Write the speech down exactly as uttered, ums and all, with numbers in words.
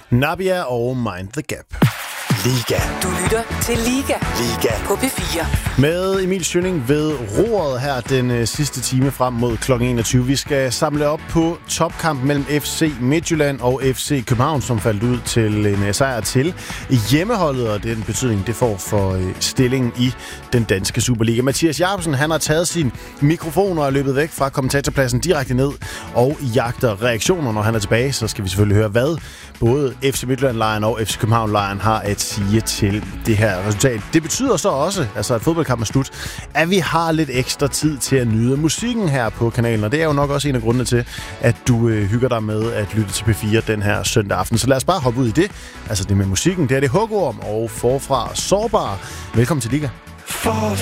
Nabia og Mind the Gap. Liga. Du lytter til Liga. Liga. På P fire. Med Emil Schønning ved roret her den øh, sidste time frem mod klokken enogtyve. Vi skal samle op på topkampen mellem F C Midtjylland og F C København, som faldt ud til en øh, sejr til hjemmeholdet, og den betydning, det får for øh, stillingen i den danske Superliga. Mathias Jacobsen, han har taget sin mikrofon og er løbet væk fra kommentatorpladsen direkte ned og jagter reaktioner. Når han er tilbage, så skal vi selvfølgelig høre, hvad både F C Midtjylland-lejren og F C København-lejren har at sige til det her resultat. Det betyder så også, altså at fodboldkampen er slut, at vi har lidt ekstra tid til at nyde musikken her på kanalen, og det er jo nok også en af grundene til, at du øh, hygger dig med at lytte til P fire den her søndag aften. Så lad os bare hoppe ud i det. Altså det med musikken, det er det Hugorm og Forfra Sårbar. Velkommen til Liga. For